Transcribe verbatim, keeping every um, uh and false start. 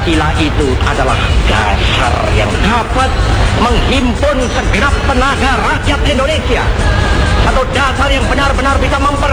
Pancasila itu adalah dasar yang dapat menghimpun segenap tenaga rakyat Indonesia. Satu dasar yang benar-benar bisa memperbaiki